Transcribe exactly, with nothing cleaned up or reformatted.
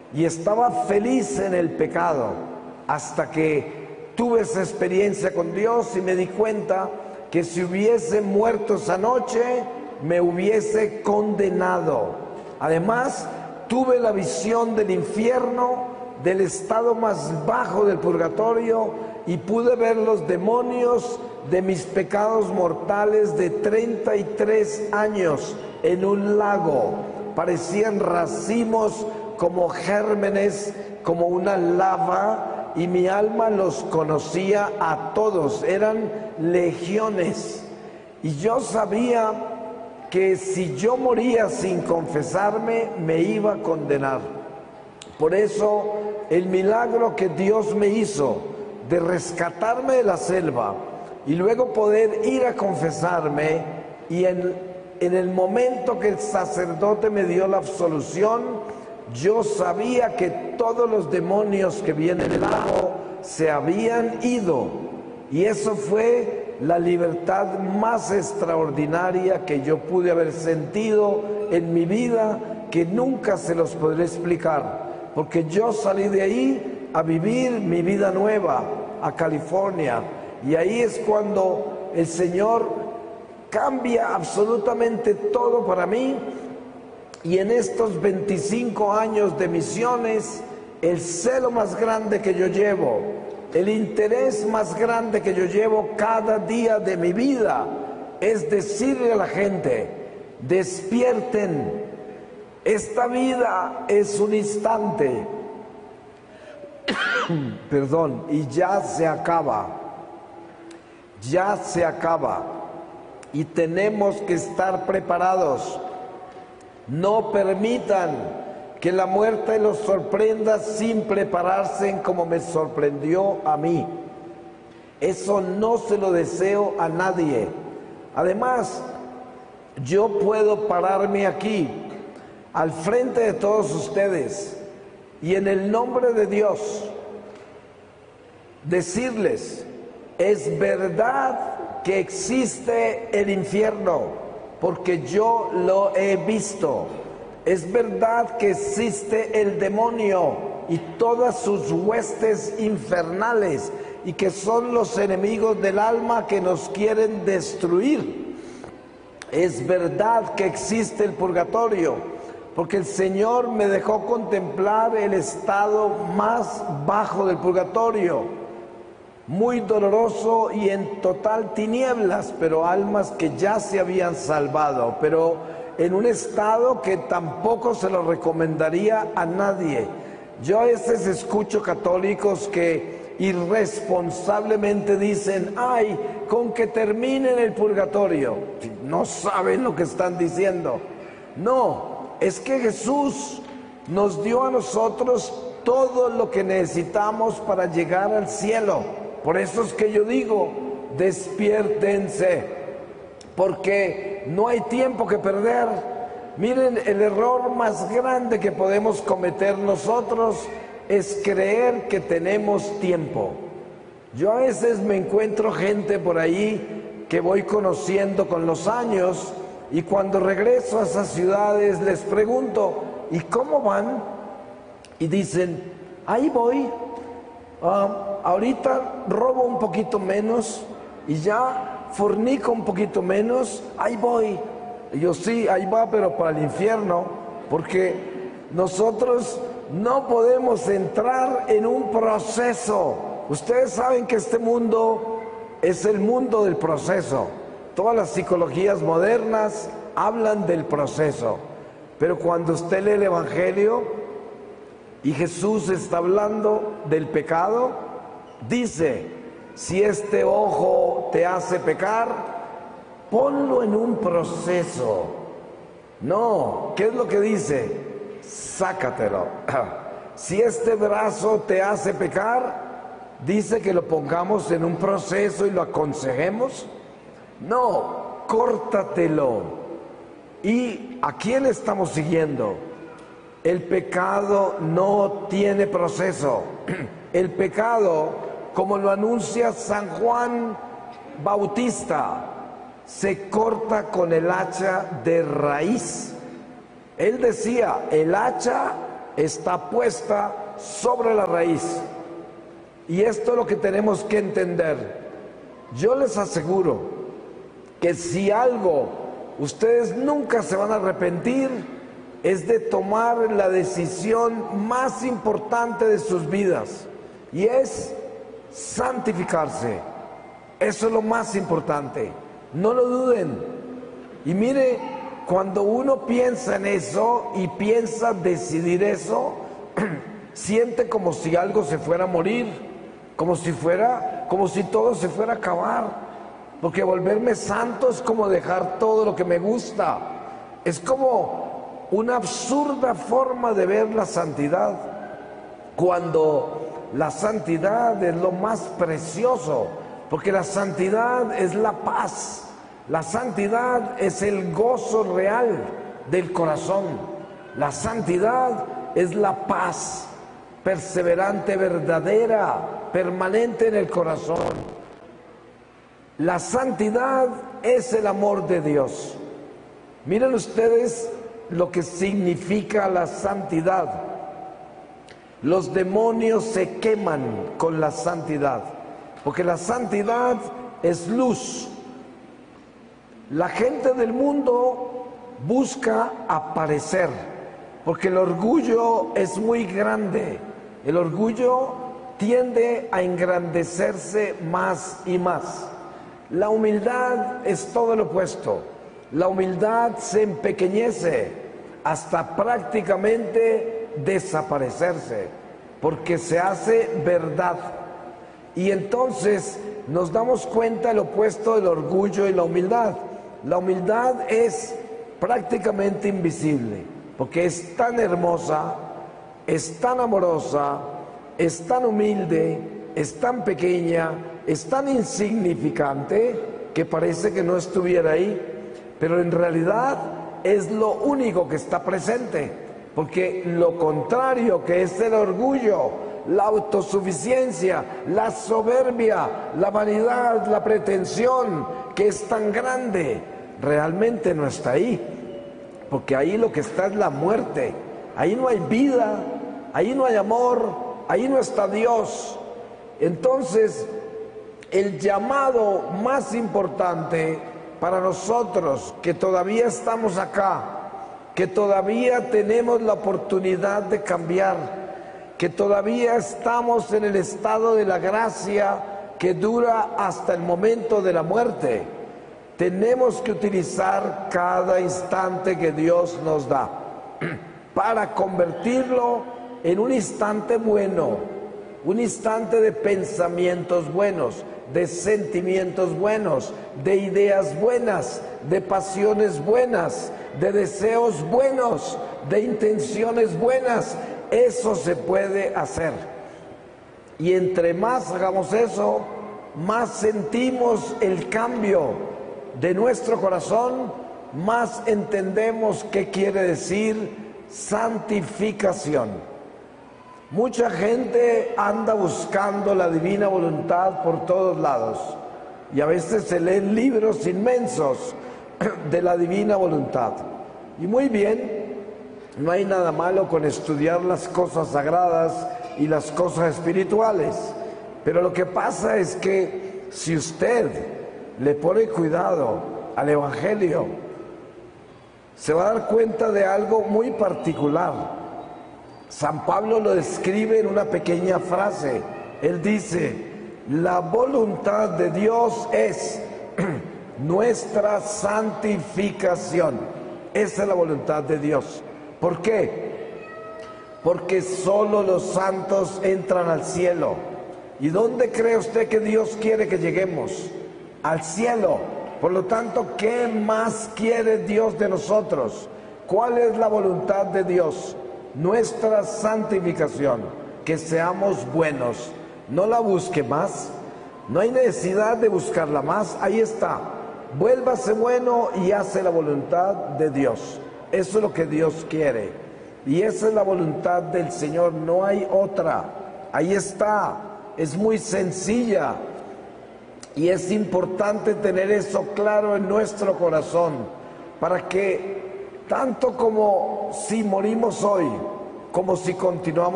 y estaba feliz en el pecado, hasta que tuve esa experiencia con Dios y me di cuenta que si hubiese muerto esa noche, me hubiese condenado. Además, tuve la visión del infierno, del estado más bajo del purgatorio, y pude ver los demonios de mis pecados mortales de treinta y tres años en un lago. Parecían racimos como gérmenes, como una lava, y mi alma los conocía a todos, eran legiones. Y yo sabía que si yo moría sin confesarme, me iba a condenar. Por eso, el milagro que Dios me hizo de rescatarme de la selva y luego poder ir a confesarme, y en, en el momento que el sacerdote me dio la absolución, yo sabía que todos los demonios que vienen del lago se habían ido, y eso fue la libertad más extraordinaria que yo pude haber sentido en mi vida, que nunca se los podré explicar, porque yo salí de ahí a vivir mi vida nueva, a California, y ahí es cuando el Señor cambia absolutamente todo para mí. Y en estos veinticinco años de misiones, el celo más grande que yo llevo, el interés más grande que yo llevo cada día de mi vida, es decirle a la gente: despierten, esta vida es un instante, perdón, y ya se acaba, ya se acaba, y tenemos que estar preparados. No permitan que la muerte los sorprenda sin prepararse como me sorprendió a mí. Eso no se lo deseo a nadie. Además, yo puedo pararme aquí, al frente de todos ustedes, y en el nombre de Dios decirles: es verdad que existe el infierno, porque yo lo he visto. Es verdad que existe el demonio y todas sus huestes infernales, y que son los enemigos del alma que nos quieren destruir. Es verdad que existe el purgatorio, porque el Señor me dejó contemplar el estado más bajo del purgatorio, muy doloroso y en total tinieblas, pero almas que ya se habían salvado, pero en un estado que tampoco se lo recomendaría a nadie. Yo a veces escucho católicos que irresponsablemente dicen: ay, con que terminen el purgatorio. No saben lo que están diciendo. No, es que Jesús nos dio a nosotros todo lo que necesitamos para llegar al cielo. Por eso es que yo digo: despiértense, porque no hay tiempo que perder. Miren, el error más grande que podemos cometer nosotros es creer que tenemos tiempo. Yo a veces me encuentro gente por ahí que voy conociendo con los años, y cuando regreso a esas ciudades les pregunto: ¿y cómo van? Y dicen: ahí voy. Uh, ahorita robo un poquito menos y ya fornico un poquito menos, ahí voy. Y yo: sí, ahí va, pero para el infierno, porque nosotros no podemos entrar en un proceso. Ustedes saben que este mundo es el mundo del proceso. Todas las psicologías modernas hablan del proceso, pero cuando usted lee el Evangelio y Jesús está hablando del pecado, dice: si este ojo te hace pecar, ponlo en un proceso. No, ¿qué es lo que dice? Sácatelo. Si este brazo te hace pecar, dice que lo pongamos en un proceso y lo aconsejemos. No, córtatelo. ¿Y a quién estamos siguiendo? El pecado no tiene proceso. El pecado, como lo anuncia San Juan Bautista, se corta con el hacha de raíz. Él decía: el hacha está puesta sobre la raíz. Y esto es lo que tenemos que entender. Yo les aseguro que si algo ustedes nunca se van a arrepentir, es de tomar la decisión más importante de sus vidas, y es santificarse. Eso es lo más importante, no lo duden. Y mire, cuando uno piensa en eso y piensa decidir eso, siente como si algo se fuera a morir, como si fuera, como si todo se fuera a acabar, porque volverme santo es como dejar todo lo que me gusta. Es como una absurda forma de ver la santidad, cuando la santidad es lo más precioso, porque la santidad es la paz, la santidad es el gozo real del corazón, la santidad es la paz perseverante, verdadera, permanente en el corazón. La santidad es el amor de Dios. Miren ustedes lo que significa la santidad. Los demonios se queman con la santidad, porque la santidad es luz. La gente del mundo busca aparecer, porque el orgullo es muy grande. El orgullo tiende a engrandecerse más y más. La humildad es todo lo opuesto. La humildad se empequeñece hasta prácticamente desaparecerse, porque se hace verdad. Y entonces nos damos cuenta del opuesto del orgullo y la humildad. La humildad es prácticamente invisible, porque es tan hermosa, es tan amorosa, es tan humilde, es tan pequeña, es tan insignificante que parece que no estuviera ahí, pero en realidad es lo único que está presente, porque lo contrario, que es el orgullo, la autosuficiencia, la soberbia, la vanidad, la pretensión, que es tan grande, realmente no está ahí, porque ahí lo que está es la muerte. Ahí no hay vida, ahí no hay amor, ahí no está Dios. Entonces, el llamado más importante para nosotros que todavía estamos acá, que todavía tenemos la oportunidad de cambiar, que todavía estamos en el estado de la gracia que dura hasta el momento de la muerte, tenemos que utilizar cada instante que Dios nos da para convertirlo en un instante bueno, un instante de pensamientos buenos, de sentimientos buenos, de ideas buenas, de pasiones buenas, de deseos buenos, de intenciones buenas. Eso se puede hacer. Y entre más hagamos eso, más sentimos el cambio de nuestro corazón, más entendemos qué quiere decir santificación. Mucha gente anda buscando la divina voluntad por todos lados, y a veces se leen libros inmensos de la divina voluntad. Y muy bien, no hay nada malo con estudiar las cosas sagradas y las cosas espirituales, pero lo que pasa es que si usted le pone cuidado al Evangelio, se va a dar cuenta de algo muy particular. San Pablo lo describe en una pequeña frase. Él dice: la voluntad de Dios es nuestra santificación. Esa es la voluntad de Dios. ¿Por qué? Porque solo los santos entran al cielo. ¿Y dónde cree usted que Dios quiere que lleguemos? Al cielo. Por lo tanto, ¿qué más quiere Dios de nosotros? ¿Cuál es la voluntad de Dios? Nuestra santificación, que seamos buenos. No la busque más, no hay necesidad de buscarla más, ahí está. Vuélvase bueno y hace la voluntad de Dios. Eso es lo que Dios quiere, y esa es la voluntad del Señor, no hay otra. Ahí está, es muy sencilla, y es importante tener eso claro en nuestro corazón, para que tanto como si morimos hoy, como si continuamos